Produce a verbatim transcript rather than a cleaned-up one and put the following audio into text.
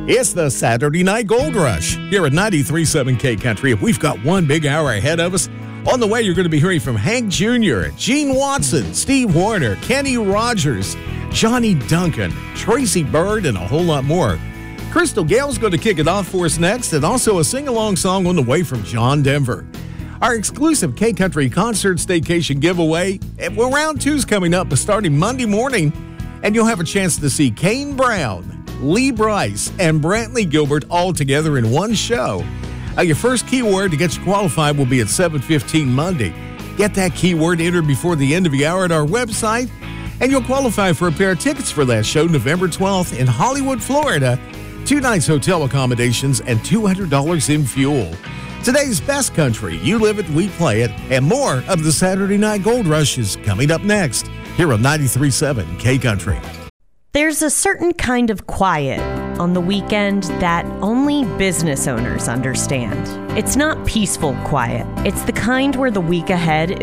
It's the Saturday Night Gold Rush here at ninety-three point seven K Country. We've got one big hour ahead of us. On the way, you're going to be hearing from Hank Junior, Gene Watson, Steve Wariner, Kenny Rogers, Johnny Duncan, Tracy Bird, and a whole lot more. Crystal Gale's going to kick it off for us next, and also a sing-along song on the way from John Denver. Our exclusive K-Country Concert Staycation giveaway, well, round two's coming up starting Monday morning, and you'll have a chance to see Kane Brown, Lee Brice, and Brantley Gilbert all together in one show. Uh, your first keyword to get you qualified will be at seven fifteen Monday. Get that keyword entered before the end of the hour at our website, and you'll qualify for a pair of tickets for that show November twelfth in Hollywood, Florida. Two nights hotel accommodations and two hundred dollars in fuel. Today's best country, you live it, we play it, and more of the Saturday Night Gold Rush is coming up next here on ninety-three point seven K Country. There's a certain kind of quiet on the weekend that only business owners understand. It's not peaceful quiet. It's the kind where the week ahead